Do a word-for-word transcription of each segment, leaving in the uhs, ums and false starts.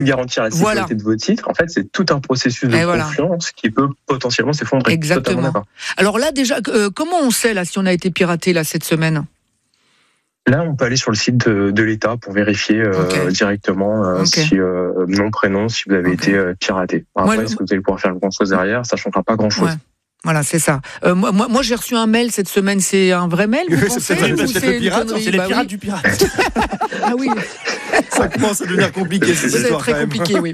garantir la sécurité voilà. de vos titres. En fait, c'est tout un processus de et confiance voilà. qui peut potentiellement s'effondrer. Exactement. Alors là, déjà, euh, comment on sait là si on a été piraté là cette semaine ? Là, on peut aller sur le site de, de l'État pour vérifier euh, okay. directement euh, okay. si euh, nom, prénom, si vous avez okay. été euh, piraté. Après, moi, est-ce que vous allez pouvoir faire grand-chose derrière ? Ça ne changera pas grand-chose. Ouais. Voilà, c'est ça. Euh, moi, moi, j'ai reçu un mail cette semaine. C'est un vrai mail, vous oui, pensez, c'est peut-être ou c'est c'est le pirate, connerie, c'est les bah pirates oui. du pirate. Ah oui. Ça commence à devenir compliqué. C'est très compliqué, oui.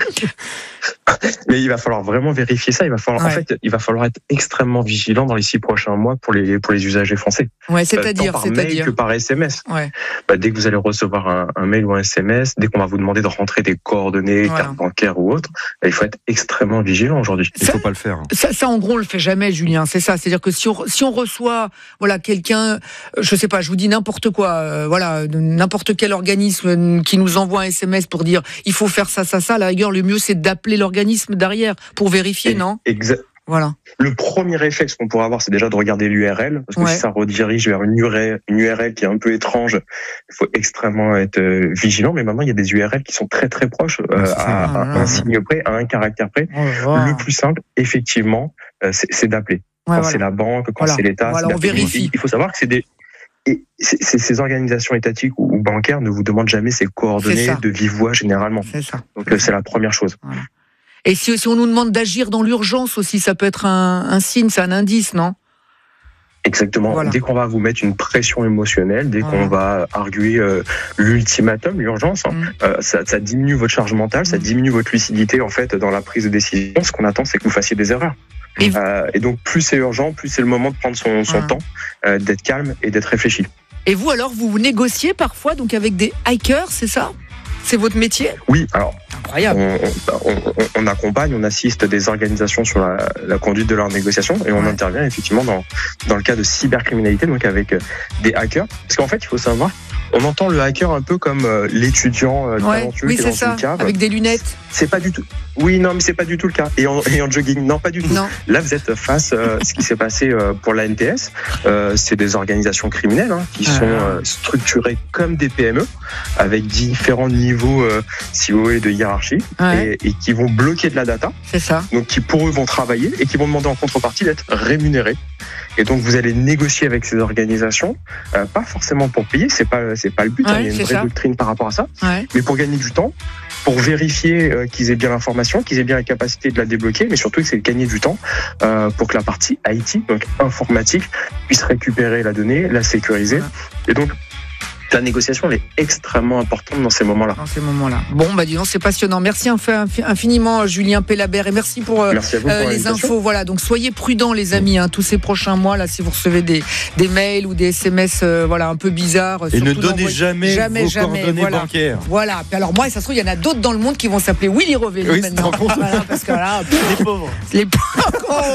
Mais il va falloir vraiment vérifier ça. Il va falloir, ouais. en fait, il va falloir être extrêmement vigilant dans les six prochains mois pour les pour les usagers français. Ouais, c'est-à-dire, tant par c'est-à-dire mail que par S M S. Ouais. Bah, dès que vous allez recevoir un, un mail ou un S M S, dès qu'on va vous demander de rentrer des coordonnées, voilà. carte bancaire ou autre, bah, il faut être extrêmement vigilant aujourd'hui. Il ne faut pas le faire. Ça, ça, en gros, on le fait jamais, Julien. C'est ça. C'est-à-dire que si on si on reçoit, voilà, quelqu'un, je sais pas, je vous dis n'importe quoi, euh, voilà, n'importe quel organisme qui nous envoie un S M S pour dire il faut faire ça, ça, ça. À la rigueur, le mieux c'est d'appeler l'organisme derrière pour vérifier, non ? Exact. Voilà. Le premier réflexe qu'on pourrait avoir, c'est déjà de regarder l'U R L, parce que ouais. si ça redirige vers une U R L, une U R L qui est un peu étrange, il faut extrêmement être vigilant. Mais maintenant, il y a des U R L qui sont très très proches, euh, à, à un signe près, à un caractère près. Oh, wow. Le plus simple, effectivement, euh, c'est, c'est d'appeler. Ouais, quand voilà. c'est la banque, quand voilà. c'est l'État, voilà, c'est on vérifie. Il faut savoir que c'est des Et ces organisations étatiques ou bancaires ne vous demandent jamais ces coordonnées de vive voix généralement. C'est ça. Donc c'est, c'est la première chose. Voilà. Et si, si on nous demande d'agir dans l'urgence aussi, ça peut être un, un signe, c'est un indice, non ? Exactement. Voilà. Dès qu'on va vous mettre une pression émotionnelle, dès voilà. qu'on va arguer euh, l'ultimatum, l'urgence, mmh. euh, ça, ça diminue votre charge mentale, mmh. ça diminue votre lucidité en fait dans la prise de décision. Ce qu'on attend, c'est que vous fassiez des erreurs. Et, euh, et donc plus c'est urgent, plus c'est le moment de prendre son, son ah. temps, euh, d'être calme et d'être réfléchi. Et vous alors, vous négociez parfois donc avec des hackers, c'est ça ? C'est votre métier ? Oui, alors incroyable. On, on, on accompagne, on assiste des organisations sur la, la conduite de leurs négociations et on ouais. intervient effectivement dans, dans le cas de cybercriminalité, donc avec des hackers. Parce qu'en fait, il faut savoir, on entend le hacker un peu comme euh, l'étudiant euh, ouais, talentueux oui, qui est c'est dans ça, une cave. Avec des lunettes. C'est pas du tout. Oui, non, mais c'est pas du tout le cas. Et en, et en jogging, non, pas du tout. Non. Là, vous êtes face à euh, ce qui s'est passé euh, pour l'A N T S. Euh, c'est des organisations criminelles hein, qui ah. sont euh, structurées comme des P M E, avec différents niveaux, euh, si vous voulez, de hiérarchie, ouais. et, et qui vont bloquer de la data. C'est ça. Donc, qui pour eux vont travailler et qui vont demander en contrepartie d'être rémunérés. Et donc, vous allez négocier avec ces organisations, euh, pas forcément pour payer, c'est pas, c'est pas le but. Ouais, hein, il y a une vraie ça. doctrine par rapport à ça, ouais. mais pour gagner du temps, pour vérifier euh, qu'ils aient bien l'information, qu'ils aient bien la capacité de la débloquer, mais surtout c'est gagner du temps euh, pour que la partie I T, donc informatique, puisse récupérer la donnée, la sécuriser. Voilà. Et donc, la négociation, elle est extrêmement importante dans ces moments-là. Dans ces moments-là. Bon, bah dis donc, c'est passionnant. Merci infiniment, Julien Pellabert, et merci pour, euh, merci pour euh, les infos. Voilà, donc soyez prudents, les amis, hein, tous ces prochains mois, là, si vous recevez des, des mails ou des S M S, euh, voilà, un peu bizarres. Et ne donnez jamais, jamais vos jamais, coordonnées voilà. bancaires. Voilà. Puis alors moi, ça se trouve, il y en a d'autres dans le monde qui vont s'appeler Willy Revelli oui, maintenant. Voilà, parce que là, les pauvres. Les pauvres.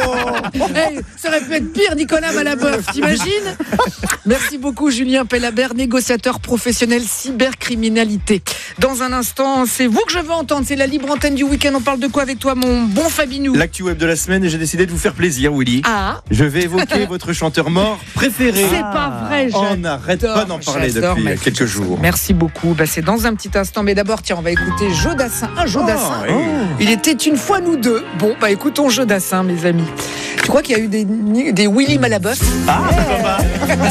Oh hey, ça aurait pu être pire, Nicolas Malaboeuf, t'imagines ? Merci beaucoup, Julien Pellabert, négociateur professionnel cybercriminalité. Dans un instant, c'est vous que je veux entendre, c'est la libre antenne du week-end. On parle de quoi avec toi, mon bon Fabinou ? L'actu web de la semaine, et j'ai décidé de vous faire plaisir, Willy. Ah. Je vais évoquer votre chanteur mort préféré. C'est ah. pas vrai, j'adore. On n'arrête pas d'en parler depuis quelques jours. Merci beaucoup. Bah, c'est dans un petit instant, mais d'abord, tiens, on va écouter Jodassin. Un Jodassin. Oh, oui. Il était une fois nous deux. Bon, bah écoutons Jodassin, mes amis. Tu crois qu'il y a eu des, des Willy Malaboeuf ? Ah, hey.